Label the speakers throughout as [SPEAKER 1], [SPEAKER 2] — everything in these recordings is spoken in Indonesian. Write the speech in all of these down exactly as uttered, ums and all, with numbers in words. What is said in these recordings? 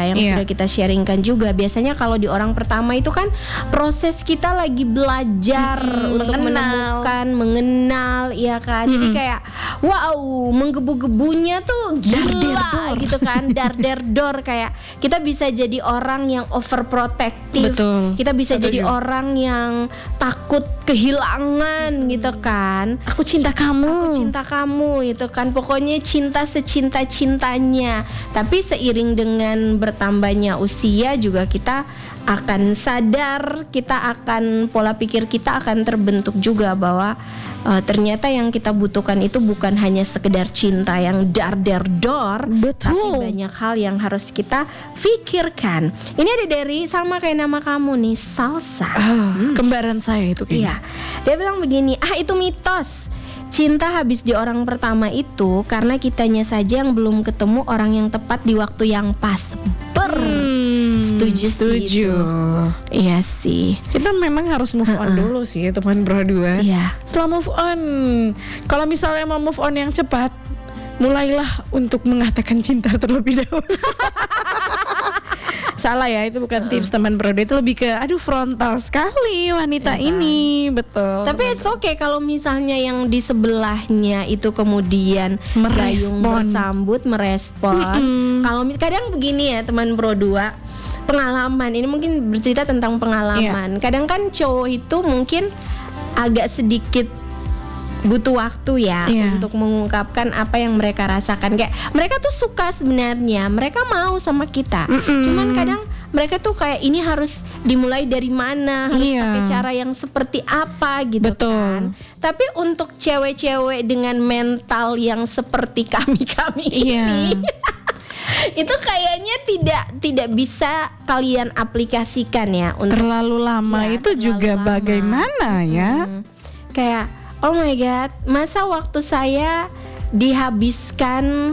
[SPEAKER 1] yang yeah. sudah kita sharingkan juga. Biasanya kalau di orang pertama itu kan proses kita lagi belajar mm-hmm, untuk mengenal. menemukan, mengenal, ya kan. Mm-hmm. Jadi kayak wow, menggebu-gebunya tuh gila gitu kan, dar der dor, kayak kita bisa jadi orang yang overprotective.
[SPEAKER 2] Betul.
[SPEAKER 1] Kita bisa
[SPEAKER 2] Betul
[SPEAKER 1] jadi
[SPEAKER 2] juga.
[SPEAKER 1] orang yang takut kehilangan hmm. gitu kan.
[SPEAKER 2] Aku cinta kamu.
[SPEAKER 1] Aku cinta kamu gitu kan. Pokoknya cinta secinta-cintanya. Tapi seiring dengan bertambahnya usia juga kita akan sadar, kita akan pola pikir kita akan terbentuk juga bahwa uh, ternyata yang kita butuhkan itu bukan hanya sekedar cinta yang dar der dor,
[SPEAKER 2] betul,
[SPEAKER 1] tapi banyak hal yang harus kita pikirkan. Ini ada dari sama kayak nama kamu nih, Salsa.
[SPEAKER 2] Ah, hmm. Kembaran saya itu kayaknya.
[SPEAKER 1] Iya. Dia bilang begini, ah itu mitos. Cinta habis di orang pertama itu karena kitanya saja yang belum ketemu orang yang tepat di waktu yang pas. Ber. Hmm, setuju,
[SPEAKER 2] setuju.
[SPEAKER 1] Iya sih.
[SPEAKER 2] Kita memang harus move on uh-uh. dulu sih teman berdua.
[SPEAKER 1] Iya.
[SPEAKER 2] Setelah move on, kalau misalnya mau move on yang cepat, mulailah untuk mengatakan cinta terlebih dahulu. Salah ya, itu bukan uh-uh. tips teman berdua, itu lebih ke aduh frontal sekali wanita ya, ini, betul.
[SPEAKER 1] Tapi it's okay kalau misalnya yang di sebelahnya itu kemudian gayung bersambut, merespon. Mm-mm. Kalau kadang begini ya teman berdua, pengalaman ini mungkin bercerita tentang pengalaman. Yeah. Kadang kan cowok itu mungkin agak sedikit butuh waktu ya yeah. untuk mengungkapkan apa yang mereka rasakan. Kayak mereka tuh suka sebenarnya, mereka mau sama kita. Mm-mm. Cuman kadang mereka tuh kayak ini harus dimulai dari mana, harus yeah. pakai cara yang seperti apa gitu.
[SPEAKER 2] Betul.
[SPEAKER 1] Kan. Tapi untuk cewek-cewek dengan mental yang seperti kami-kami yeah. ini itu kayaknya tidak tidak bisa kalian aplikasikan ya untuk
[SPEAKER 2] terlalu lama ya, itu terlalu juga lama. Bagaimana ya?
[SPEAKER 1] Hmm. Kayak oh my god, masa waktu saya dihabiskan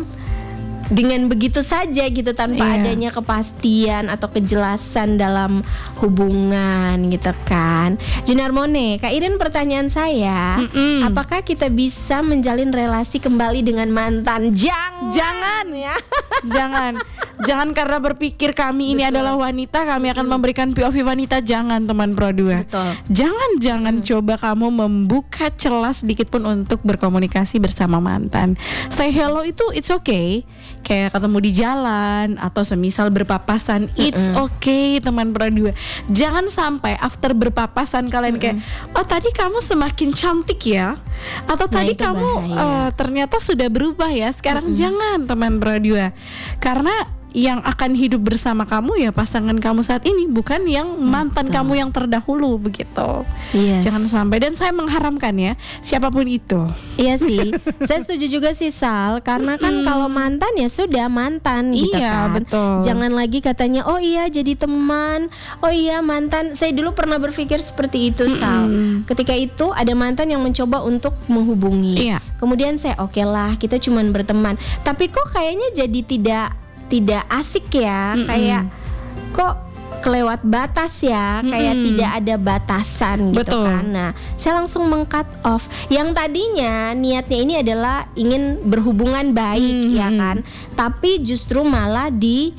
[SPEAKER 1] dengan begitu saja gitu tanpa yeah. adanya kepastian atau kejelasan dalam hubungan gitu kan. Junarmone, Kak Irin, pertanyaan saya, Mm-mm. apakah kita bisa menjalin relasi kembali dengan mantan? Jangan,
[SPEAKER 2] jangan
[SPEAKER 1] ya,
[SPEAKER 2] jangan, jangan karena berpikir kami ini Betul. Adalah wanita, kami akan memberikan P O V wanita. Jangan teman Pro dua.
[SPEAKER 1] Betul.
[SPEAKER 2] Jangan, jangan hmm. coba kamu membuka celah sedikit pun untuk berkomunikasi bersama mantan. Say hello itu it's okay. Kayak ketemu di jalan atau semisal berpapasan, it's uh-uh. okay teman Pro dua. Jangan sampai after berpapasan kalian uh-uh. kayak oh tadi kamu semakin cantik ya, atau nah, tadi kamu uh, ternyata sudah berubah ya sekarang. uh-uh. Jangan teman Pro dua, karena yang akan hidup bersama kamu ya pasangan kamu saat ini, bukan yang mantan Betul. Kamu yang terdahulu begitu. Yes. Jangan sampai, dan saya mengharamkan ya siapapun itu.
[SPEAKER 1] Iya sih, saya setuju juga sih Sal, karena kan mm. kalau mantan ya sudah mantan gitu
[SPEAKER 2] iya,
[SPEAKER 1] kan.
[SPEAKER 2] Betul.
[SPEAKER 1] Jangan lagi katanya oh iya jadi teman, oh iya mantan. Saya dulu pernah berpikir seperti itu Sal. Mm. Ketika itu ada mantan yang mencoba untuk menghubungi.
[SPEAKER 2] Iya.
[SPEAKER 1] Kemudian saya oke okay lah kita cuman berteman. Tapi kok kayaknya jadi tidak tidak asik ya, mm-mm. kayak kok kelewat batas ya, mm-mm. kayak tidak ada batasan gitu.
[SPEAKER 2] Betul.
[SPEAKER 1] Kan. Nah, saya langsung meng-cut off. Yang tadinya niatnya ini adalah ingin berhubungan baik, mm-hmm. ya kan, tapi justru malah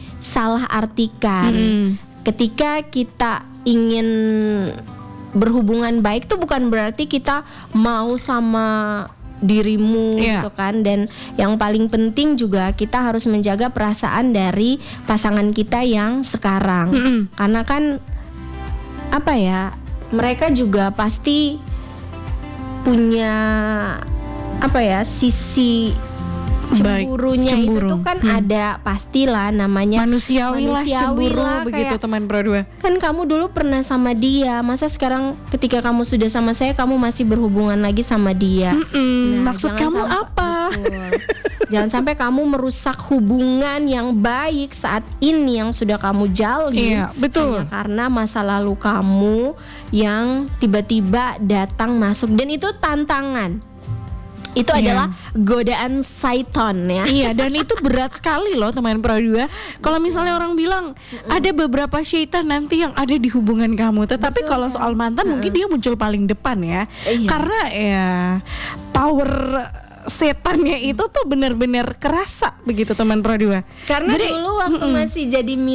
[SPEAKER 1] disalahartikan. Mm-hmm. Ketika kita ingin berhubungan baik tuh bukan berarti kita mau sama dirimu yeah. gitu kan. Dan yang paling penting juga kita harus menjaga perasaan dari pasangan kita yang sekarang. Mm-hmm. Karena kan apa ya, mereka juga pasti punya apa ya sisi cemburunya. Baik, cemburu. Itu tuh kan hmm. ada pastilah namanya
[SPEAKER 2] manusiawi, manusiawi lah cemburu lah, begitu teman Pro dua.
[SPEAKER 1] Kan kamu dulu pernah sama dia, masa sekarang ketika kamu sudah sama saya kamu masih berhubungan lagi sama dia.
[SPEAKER 2] Nah, maksud kamu sampai, apa?
[SPEAKER 1] Jangan sampai kamu merusak hubungan yang baik saat ini yang sudah kamu jalin.
[SPEAKER 2] Iya, betul.
[SPEAKER 1] Hanya karena masa lalu kamu yang tiba-tiba datang masuk, dan itu tantangan. Itu yeah. adalah godaan syaitan ya.
[SPEAKER 2] Iya, dan itu berat sekali loh teman Pro dua. Kalau misalnya orang bilang mm-mm. ada beberapa syaitan nanti yang ada di hubungan kamu, tetapi Betul, kalau kan? soal mantan mm-mm. mungkin dia muncul paling depan ya. Iya. Karena ya power setannya itu tuh benar-benar kerasa begitu teman Pro dua.
[SPEAKER 1] Karena jadi, dulu waktu mm-mm. masih jadi